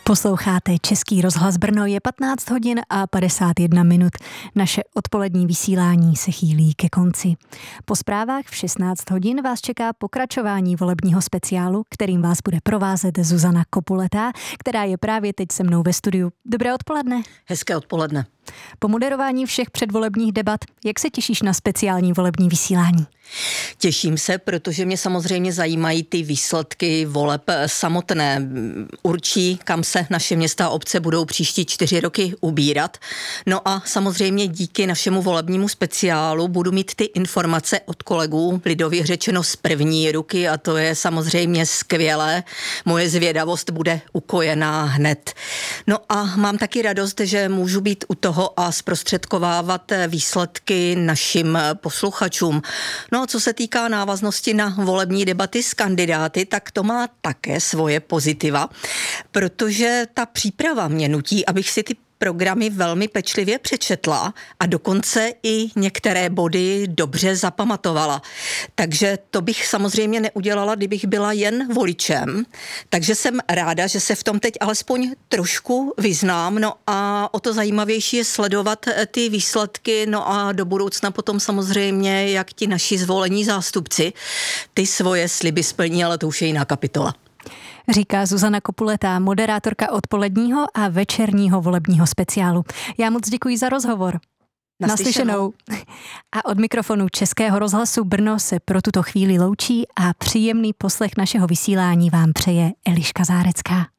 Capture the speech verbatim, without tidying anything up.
Posloucháte Český rozhlas Brno, je patnáct hodin a padesát jedna minut. Naše odpolední vysílání se chýlí ke konci. Po zprávách v šestnáct hodin vás čeká pokračování volebního speciálu, kterým vás bude provázet Zuzana Kopuletá, která je právě teď se mnou ve studiu. Dobré odpoledne. Hezké odpoledne. Po moderování všech předvolebních debat, jak se těšíš na speciální volební vysílání? Těším se, protože mě samozřejmě zajímají ty výsledky voleb samotné. Určí, kam se naše města a obce budou příští čtyři roky ubírat. No a samozřejmě díky našemu volebnímu speciálu budu mít ty informace od kolegů, lidově řečeno z první ruky, a to je samozřejmě skvělé. Moje zvědavost bude ukojená hned. No a mám taky radost, že můžu být u toho a zprostředkovávat výsledky našim posluchačům. No a co se týká návaznosti na volební debaty s kandidáty, tak to má také svoje pozitiva, protože ta příprava mě nutí, abych si ty programy velmi pečlivě přečetla a dokonce i některé body dobře zapamatovala. Takže to bych samozřejmě neudělala, kdybych byla jen voličem. Takže jsem ráda, že se v tom teď alespoň trošku vyznám. No a o to zajímavější je sledovat ty výsledky, no a do budoucna potom samozřejmě, jak ti naši zvolení zástupci ty svoje sliby splní, ale to už je jiná kapitola. Říká Zuzana Kopuletá, moderátorka odpoledního a večerního volebního speciálu. Já moc děkuji za rozhovor. Naslyšenou. A od mikrofonu Českého rozhlasu Brno se pro tuto chvíli loučí a příjemný poslech našeho vysílání vám přeje Eliška Zárecká.